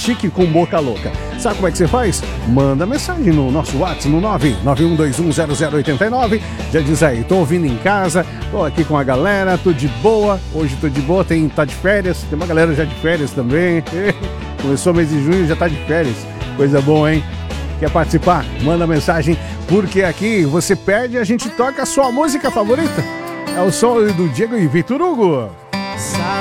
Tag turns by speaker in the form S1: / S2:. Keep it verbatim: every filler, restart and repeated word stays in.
S1: chique com boca louca. Sabe como é que você faz? Manda mensagem no nosso WhatsApp no nove nove um dois um zero zero oito nove. Já diz aí, tô ouvindo em casa, tô aqui com a galera, tô de boa. Hoje tô de boa, tem, tá de férias, tem uma galera já de férias também. Começou o mês de junho, já tá de férias. Coisa boa, hein? Quer participar? Manda mensagem, porque aqui você pede e a gente toca a sua música favorita. É o som do Diego e Vitor Hugo.
S2: Sabe